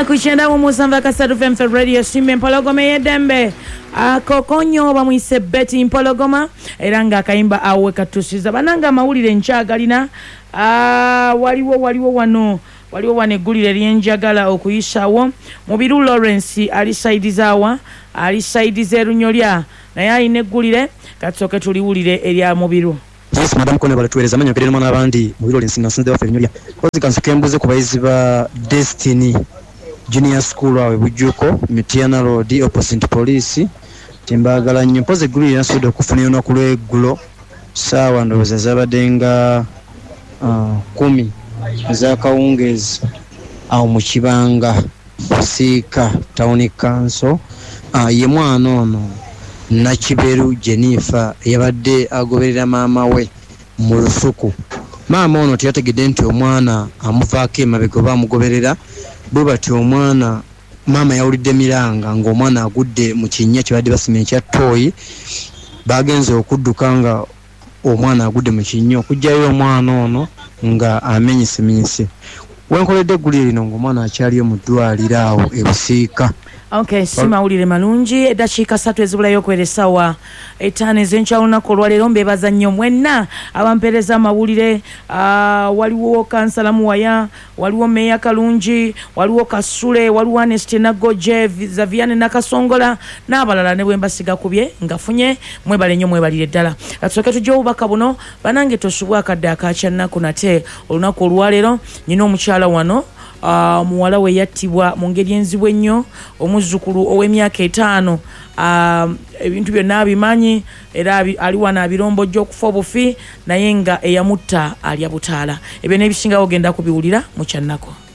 kuchenda mu Musamba Kasadu FM Radio Simbe Mpologoma yedembe akokonyo bamwise Betty Mpologoma era nga akayimba awe katusiza bananga mawulire nchagalina waliwo wano eggulire lyenjagala okuyisawo Mubiru Lawrence ali saidiza erunyolya naye alina eggulire katsoke tuliwulire erya Mubiru. Yes, Madam Kone balatueleza manyo kelele mwana abandi Mubiru Lawrence nasinze wafe erunyolya kozi kansikembuze ku bayizi ba Destiny Junior School awe Bujuko Mitiana Road opposite police timbagala nnyo mpoze eggulire nasudde okufuna olunaku lw'eggulo saawa ndowooza zabadenga 10 za kawungezi awo mu Kibanga Busiika Town Council ye mwana ono Nakiberu Jennifer yabadde agoberera maama we mu lusuku. Maama ono teyategedde nti omwana amuvaako emabega oba amugoberera bwe bati omwana maama yawulidde miranga ng'omwana agudde mu kinnya kibadde basima ekya ttooyi bagenze okudduka nga omwana agudde mu kinnya okujjayo omwana ono nga amenyeseminyese. Wenkoledde eggulire lino ng'omwana akyaliyo mu ddwaliro awo e Busiika. Okay, simawulire malungi eddakiika 3 ezibulayo okweresawa 5 ez'enkyawunaku olwaleero mbeebaza nnyo mwenna abampeereza amawulire. Waliwo kansala Muwaya, waliwo Meya Kalungi, waliwo Kasule, waliwo Ernest Nagoje, Zaviane Nakasongola n'abalala ne bwembasiga kubye ngafunye mwebale nnyo mwebalire ddala. Katusooke tujja obubaka buno banange tosubwa akadde akakyannaku nate olunaku olwaleero nyina omukyala wano muwala we yattibwa mu ngeri enzibu ennyo omuzzukulu ow'emyaka 5 ebintu byonna abimanyi era ali wano abirombojja okufa obufi naye nga eyamutta alya butaala. Ebyo n'ebisingawo genda kubiwulira mu kyannako.